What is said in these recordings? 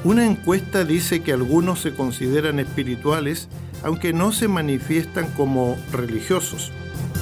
Una encuesta dice que algunos se consideran espirituales, aunque no se manifiestan como religiosos.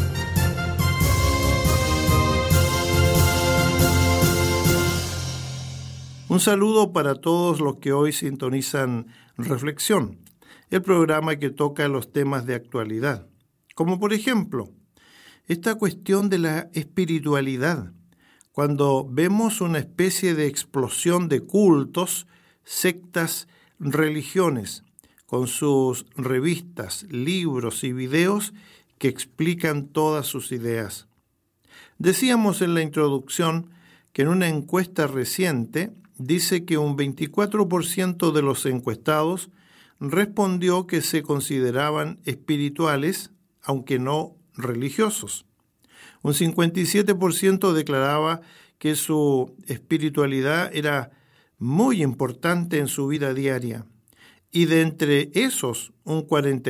Un saludo para todos los que hoy sintonizan Reflexión, el programa que toca los temas de actualidad, como por ejemplo, esta cuestión de la espiritualidad, cuando vemos una especie de explosión de cultos, sectas, religiones, con sus revistas, libros y videos que explican todas sus ideas. Decíamos en la introducción que en una encuesta reciente dice que un 24% de los encuestados respondió que se consideraban espirituales, aunque no religiosos. Un 57% declaraba que su espiritualidad era muy importante en su vida diaria. Y de entre esos, un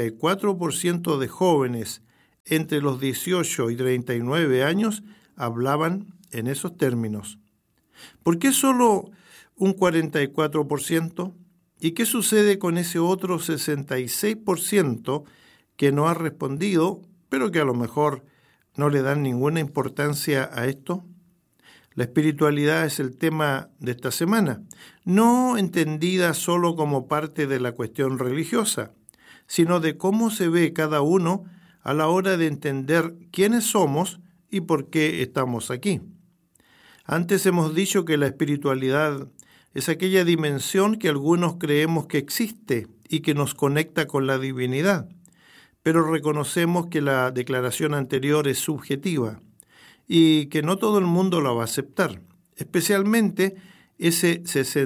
44% de jóvenes entre los 18 y 39 años hablaban en esos términos. ¿Por qué solo un 44%? ¿Y qué sucede con ese otro 66% que no ha respondido, pero que a lo mejor no le dan ninguna importancia a esto? La espiritualidad es el tema de esta semana, no entendida solo como parte de la cuestión religiosa, sino de cómo se ve cada uno a la hora de entender quiénes somos y por qué estamos aquí. Antes hemos dicho que la espiritualidad es aquella dimensión que algunos creemos que existe y que nos conecta con la divinidad, pero reconocemos que la declaración anterior es subjetiva y que no todo el mundo la va a aceptar, especialmente ese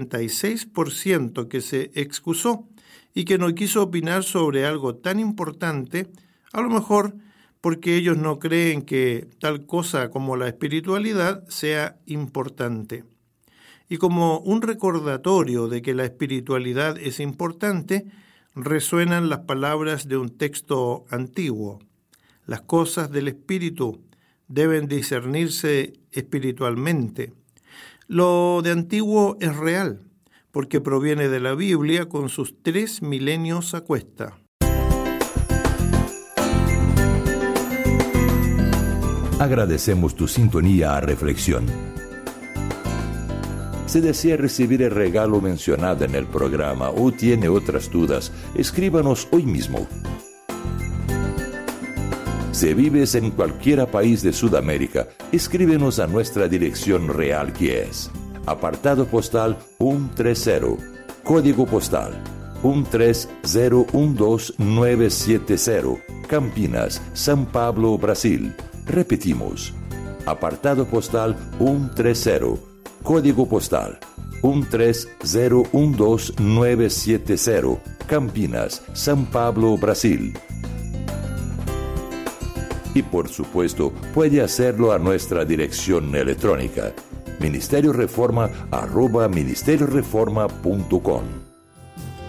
66% que se excusó y que no quiso opinar sobre algo tan importante, a lo mejor porque ellos no creen que tal cosa como la espiritualidad sea importante. Y como un recordatorio de que la espiritualidad es importante, resuenan las palabras de un texto antiguo. Las cosas del espíritu deben discernirse espiritualmente. Lo de antiguo es real, porque proviene de la Biblia con sus 3 milenios a cuesta. Agradecemos tu sintonía a Reflexión. Si desea recibir el regalo mencionado en el programa o tiene otras dudas, escríbanos hoy mismo. Si vives en cualquier país de Sudamérica, escríbenos a nuestra dirección real, que es apartado postal 130, código postal 13012970, Campinas, São Paulo, Brasil. Repetimos, apartado postal 130, código postal 13012970, Campinas, São Paulo, Brasil. Y por supuesto, puede hacerlo a nuestra dirección electrónica, ministerioreforma@ministerioreforma.com.